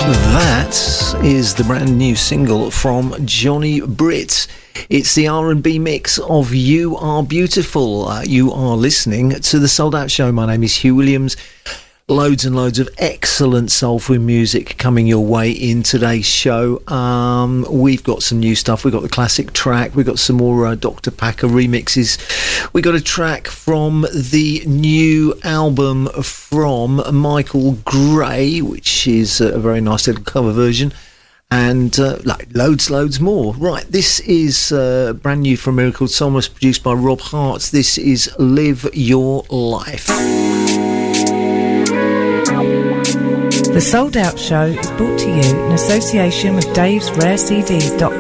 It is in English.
That is the brand new single from Johnny Britt. It's the R&B mix of You Are Beautiful. You are listening to The Souled Out Show. My name is Hugh Williams. Loads and loads of excellent soulful music coming your way in today's show. We've got some new stuff. We've got the classic track. We've got some more Dr. Packer remixes. We got a track from the new album from Michael Gray, which is a very nice little cover version. And loads more. Right, this is brand new from Miracle Soulmust, produced by Rob Hart. This is Live Your Life. The Souled Out Show is brought to you in association with DavesRareCDs.com.